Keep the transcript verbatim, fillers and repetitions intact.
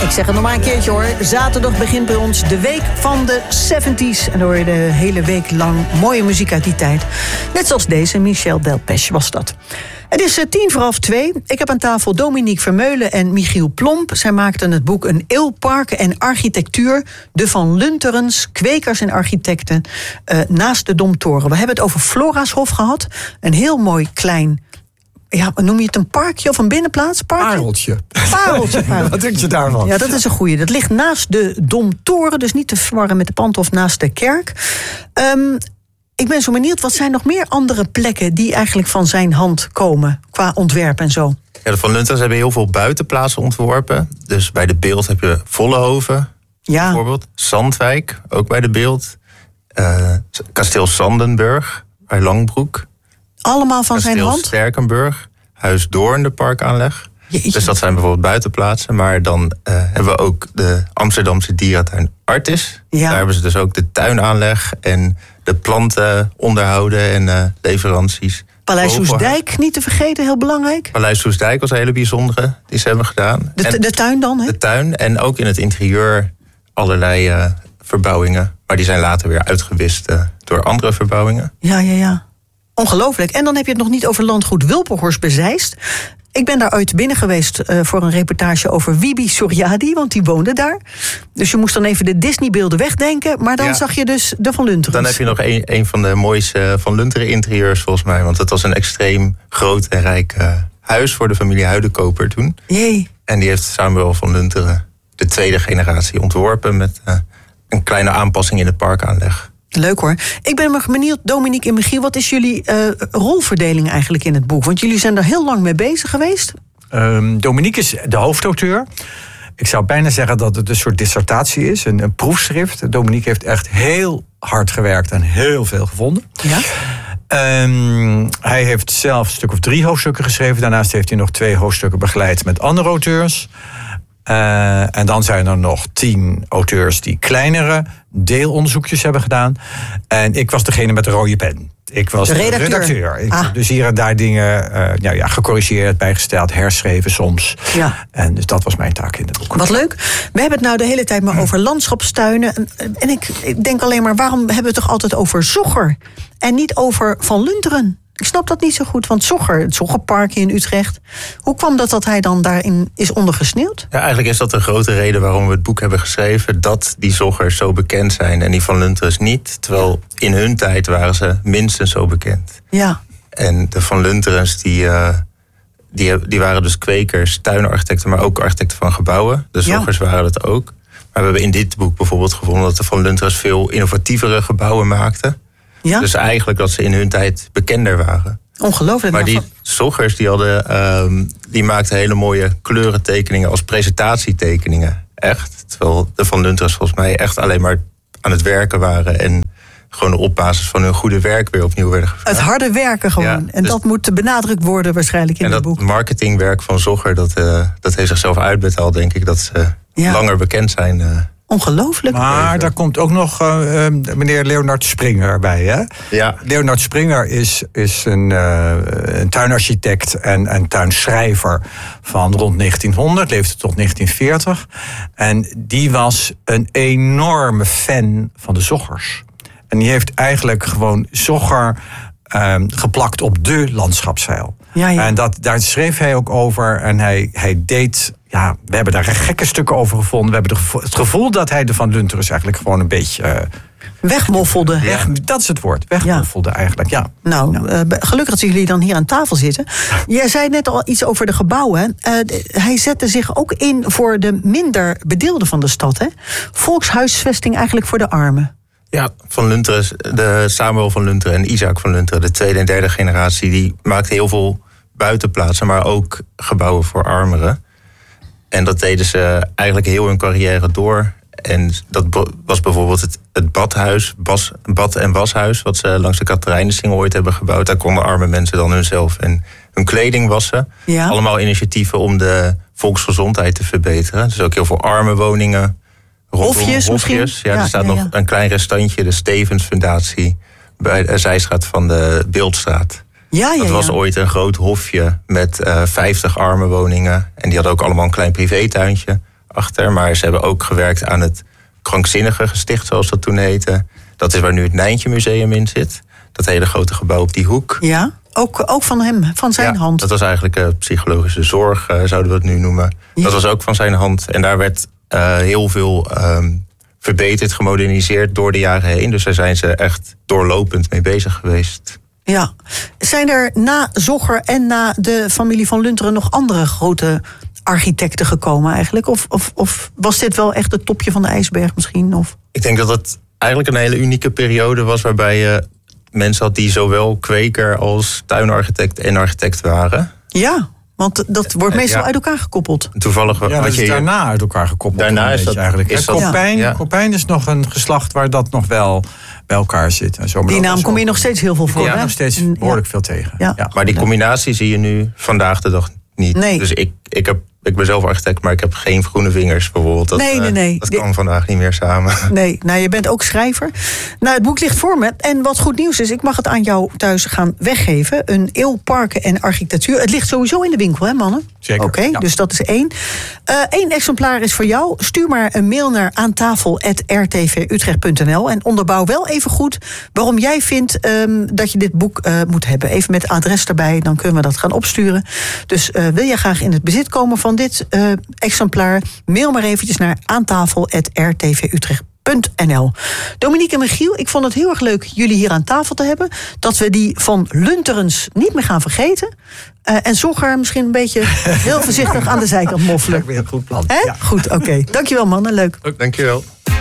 Ik zeg het nog maar een keertje hoor. Zaterdag begint bij ons de week van de zeventies. En dan hoor je de hele week lang mooie muziek uit die tijd. Net zoals deze, Michel Delpech was dat. Het is tien voor half twee. Ik heb aan tafel Dominique Vermeulen en Michiel Plomp. Zij maakten het boek Een eeuw parken en architectuur. De Van Lunterens, kwekers en architecten uh, naast de Domtoren. We hebben het over Flora's-Hof gehad. Een heel mooi klein... Ja, noem je het een parkje of een binnenplaats? Parkje? Pareltje. Pareltje. Pareltje. Wat denk je daarvan? Ja, dat is een goeie. Dat ligt naast de Domtoren, dus niet te verwarren met de Pandhof naast de kerk. Um, ik ben zo benieuwd, wat zijn nog meer andere plekken die eigenlijk van zijn hand komen qua ontwerp en zo? Ja, de Van Lunterens hebben heel veel buitenplaatsen ontworpen. Dus bij de Beeld heb je Vollenhoven, ja. bijvoorbeeld. Zandwijk, ook bij de Beeld. Uh, Kasteel Sandenburg, bij Langbroek. Allemaal van Kasteel zijn hand? Sterkenburg, Huis Doorn, de parkaanleg. Jeetje. Dus dat zijn bijvoorbeeld buitenplaatsen. Maar dan uh, hebben we ook de Amsterdamse dierentuin Artis. Ja. Daar hebben ze dus ook de tuinaanleg en de planten onderhouden en uh, leveranties. Paleis Soestdijk, niet te vergeten, heel belangrijk. Paleis Soestdijk was een hele bijzondere, die ze hebben gedaan. De, en de tuin dan, hè? De tuin en ook in het interieur allerlei uh, verbouwingen. Maar die zijn later weer uitgewist uh, door andere verbouwingen. Ja, ja, ja. Ongelooflijk. En dan heb je het nog niet over landgoed Wilperhorst Bezijst. Ik ben daar ooit binnen geweest uh, voor een reportage over Wibi Suryadi, want die woonde daar. Dus je moest dan even de Disney-beelden wegdenken, maar dan ja. zag je dus de Van Lunterens. Dan heb je nog een, een van de mooiste Van Lunteren interieurs volgens mij, want het was een extreem groot en rijk uh, huis voor de familie Huidenkoper toen. Jee. En die heeft Samuel van Lunteren, de tweede generatie, ontworpen met uh, een kleine aanpassing in de parkaanleg. Leuk hoor. Ik ben maar benieuwd, Dominique en Michiel, wat is jullie uh, rolverdeling eigenlijk in het boek? Want jullie zijn er heel lang mee bezig geweest. Um, Dominique is de hoofdauteur. Ik zou bijna zeggen dat het een soort dissertatie is, een, een proefschrift. Dominique heeft echt heel hard gewerkt en heel veel gevonden. Ja. Um, hij heeft zelf een stuk of drie hoofdstukken geschreven. Daarnaast heeft hij nog twee hoofdstukken begeleid met andere auteurs. Uh, en dan zijn er nog tien auteurs die kleinere deelonderzoekjes hebben gedaan. En ik was degene met de rode pen. Ik was de redacteur. De redacteur. Ik ah. heb dus hier en daar dingen uh, ja, ja, gecorrigeerd, bijgesteld, herschreven soms. Ja. En dus dat was mijn taak in het boek. Wat leuk. We hebben het nou de hele tijd maar over landschapstuinen. En ik, ik denk alleen maar, waarom hebben we het toch altijd over Zogger? En niet over Van Lunteren? Ik snap dat niet zo goed, want Zogger, het Zoggerpark in Utrecht. Hoe kwam dat dat hij dan daarin is ondergesneeuwd? Ja, eigenlijk is dat een grote reden waarom we het boek hebben geschreven. Dat die Zoggers zo bekend zijn en die Van Lunterens niet. Terwijl in hun tijd waren ze minstens zo bekend. Ja. En de Van Lunterens die, uh, die, die waren dus kwekers, tuinarchitecten, maar ook architecten van gebouwen. De Zoggers ja. waren dat ook. Maar we hebben in dit boek bijvoorbeeld gevonden dat de Van Lunterens veel innovatievere gebouwen maakten. Ja? Dus eigenlijk dat ze in hun tijd bekender waren. Ongelooflijk. Maar die Zoggers die hadden, um, die maakten hele mooie kleurentekeningen als presentatietekeningen. Echt. Terwijl de Van Lunterens volgens mij echt alleen maar aan het werken waren. En gewoon op basis van hun goede werk weer opnieuw werden gevraagd. Het harde werken gewoon. Ja, en dus, dat moet benadrukt worden waarschijnlijk in het boek. En dat marketingwerk van Zogger, dat, uh, dat heeft zichzelf uitbetaald, denk ik. Dat ze ja. langer bekend zijn. Uh, Ongelooflijk. Maar daar komt ook nog uh, uh, meneer Leonard Springer bij. Hè? Ja. Leonard Springer is, is een, uh, een tuinarchitect en, en tuinschrijver van rond negentienhonderd, leefde tot negentien veertig. En die was een enorme fan van de Zoggers. En die heeft eigenlijk gewoon Zogger uh, geplakt op de landschapsstijl. Ja, ja. En dat, daar schreef hij ook over. En hij, hij deed... Ja, we hebben daar gekke stukken over gevonden. We hebben de gevo- het gevoel dat hij de Van Lunterens eigenlijk gewoon een beetje... Uh, wegmoffelde. Weg, dat is het woord. Wegmoffelde ja. eigenlijk, ja. Nou, ja. Uh, gelukkig dat jullie dan hier aan tafel zitten. Jij zei net al iets over de gebouwen. Uh, hij zette zich ook in voor de minder bedeelden van de stad. Hè? Volkshuisvesting eigenlijk voor de armen. Ja, Van Lunteren, de Samuel van Lunteren en Isaac van Lunteren, de tweede en derde generatie, die maakten heel veel buitenplaatsen, maar ook gebouwen voor armeren. En dat deden ze eigenlijk heel hun carrière door. En dat was bijvoorbeeld het, het badhuis, bas, bad- en washuis, wat ze langs de Katerijnensingel ooit hebben gebouwd. Daar konden arme mensen dan hunzelf en hun kleding wassen. Ja. Allemaal initiatieven om de volksgezondheid te verbeteren. Dus ook heel veel armenwoningen. Hofjes, hofjes. Ja, ja, er staat ja, ja. nog een klein restantje, de Stevens Fundatie, bij de zijstraat van de Beeldstraat. Ja, ja, dat was ja. ooit een groot hofje met uh, vijftig armenwoningen. En die hadden ook allemaal een klein privétuintje achter. Maar ze hebben ook gewerkt aan het Krankzinnige Gesticht, zoals dat toen heette. Dat is waar nu het Nijntje Museum in zit. Dat hele grote gebouw op die hoek. Ja, ook, ook van hem, van zijn ja, hand. Dat was eigenlijk uh, psychologische zorg, uh, zouden we het nu noemen. Ja. Dat was ook van zijn hand. En daar werd uh, heel veel um, verbeterd, gemoderniseerd door de jaren heen. Dus daar zijn ze echt doorlopend mee bezig geweest. Ja. Zijn er na Zogger en na de familie van Lunteren nog andere grote architecten gekomen eigenlijk? Of, of, of was dit wel echt het topje van de ijsberg misschien? Of? Ik denk dat het eigenlijk een hele unieke periode was waarbij je mensen had die zowel kweker als tuinarchitect en architect waren. Ja, want dat wordt meestal ja. uit elkaar gekoppeld. Toevallig ja, dat had is je daarna uit elkaar gekoppeld. Daarna is dat eigenlijk. Is dat, Coppijn, ja. Coppijn is nog een geslacht waar dat nog wel bij elkaar zit. En zo, die naam kom je nog steeds heel veel voor. Ja, hè? nog steeds behoorlijk ja. veel tegen. Ja. Ja. Maar die combinatie zie je nu vandaag de dag niet. Nee. Dus ik, ik, heb, ik ben zelf architect, maar ik heb geen groene vingers bijvoorbeeld. Dat, nee, nee, nee. Uh, dat kan vandaag niet meer samen. Nee, nou, je bent ook schrijver. Nou, het boek ligt voor me. En wat goed nieuws is, ik mag het aan jou thuis gaan weggeven. Een eeuw parken en architectuur. Het ligt sowieso in de winkel, hè mannen? Zeker. Oké, okay, ja. dus dat is één. Eén uh, exemplaar is voor jou. Stuur maar een mail naar aantafel apenstaartje r t v utrecht punt n l. En onderbouw wel even goed waarom jij vindt um, dat je dit boek uh, moet hebben. Even met adres erbij, dan kunnen we dat gaan opsturen. Dus uh, wil jij graag in het bezit komen van dit uh, exemplaar? Mail maar eventjes naar aantafel apenstaartje r t v utrecht punt n l. Dominique en Michiel, ik vond het heel erg leuk jullie hier aan tafel te hebben. Dat we die van Lunterens niet meer gaan vergeten. Uh, en Zogger misschien een beetje heel voorzichtig aan de zijkant moffelen. Dat is weer een goed plan. Hè? Ja. Goed, oké. Okay. Dankjewel mannen, leuk. Dankjewel.